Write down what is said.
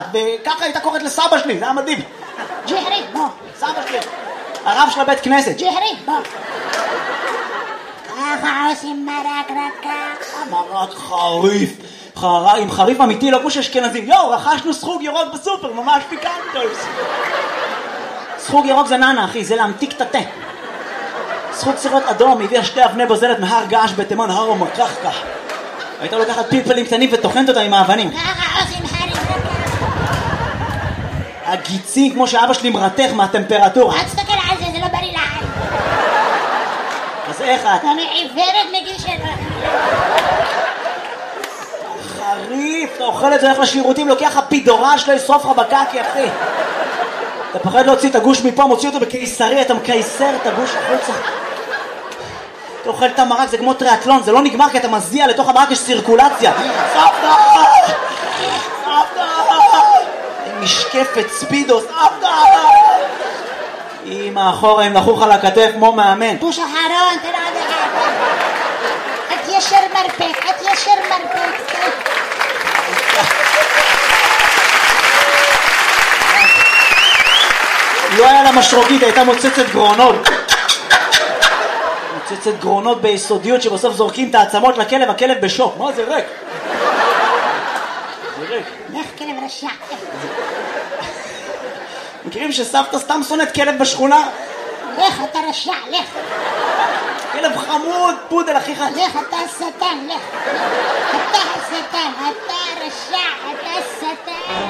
וככה הייתה קוראת לסבא שלי, זה היה מדהים. ג'הרי, בוא. סבא שלי. הרב של הבית כנסת. ג'הרי, בוא. ככה עושים מרק רק ככה. מרק חריף. עם חריף אמיתי, לא כמו שאשכנזים. יואו, רכשנו סחוג ירוק בסופר, ממש פיקנטוס. סחוג ירוק זה ננה, אחי, זה להמתיק את התה. סחוג צריך להיות אדום, הביאה 2 אבני בוזלת מהר געש בתימן, הר המקחקח. הייתה לוקחת פלפלים קטנים וטוחנת אותם עם האבנים. ככה עושים הרי רק ככה. הגיצים, כמו שאבא שלי מרתך מהטמפרטורה. אל תסתכל על זה, זה לא בריא לעין. אז איך את? אני עיוורת מגיל 7. חריף, אתה אוכל את זה, הולך לשירותים, לוקח הפידורה שלו, ישרוף לך בקקי, אחי. אתה פחד להוציא את הגוש מפה, מוציא אותו בקיסרי, אתה מקייסר את הגוש החוצה. אתה אוכל את המרק, זה כמו טריאטלון, זה לא נגמר כי אתה מזיע, לתוך המרק יש סירקולציה. סבתא! סבתא! משקפת ספידו, סבתא! אמא אחורה, הם לחוך על הכתף כמו מאמן. פוש אחרון, תראה עוד אחד. את ישר מרפק, את ישר מרפק. לא היה לה משרוקית, הייתה מוצצת גרונות. מוצצת גרונות ביסודיות שבסוף זורקים את העצמות לכלב, הכלב בשוק. מה זה ריק? זה ריק. לך כלב רשע. מכירים שסבתא סתם שונאת כלב בשכונה? לך אתה רשע, לך. כלב חמוד, פודל הכי חד. לך אתה השטן, לך. אתה השטן, אתה רשע, אתה השטן.